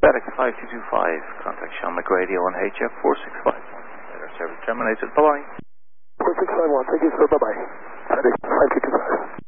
FedEx 5225, contact Sean McRadio on HF 4651. Later, service terminated. Bye-bye. 4651, thank you, sir. Bye-bye. FedEx 5225.